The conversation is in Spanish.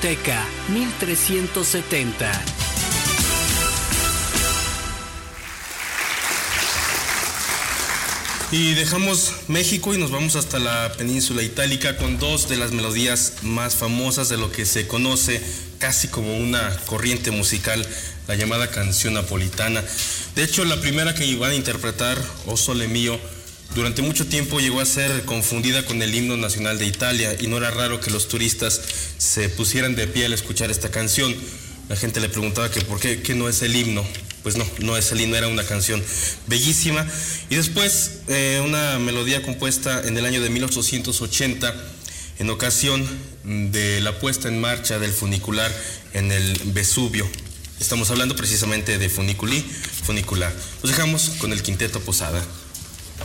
Teca 1370. Y dejamos México y nos vamos hasta la península itálica con dos de las melodías más famosas de lo que se conoce casi como una corriente musical, la llamada canción napolitana. De hecho, la primera que iban a interpretar, O Sole Mio, durante mucho tiempo llegó a ser confundida con el himno nacional de Italia y no era raro que los turistas se pusieran de pie al escuchar esta canción. La gente le preguntaba que por qué, que no es el himno. Pues no es el himno, era una canción bellísima. Y después una melodía compuesta en el año de 1880 en ocasión de la puesta en marcha del funicular en el Vesubio. Estamos hablando precisamente de funiculi, funicular. Nos dejamos con el Quinteto Posada.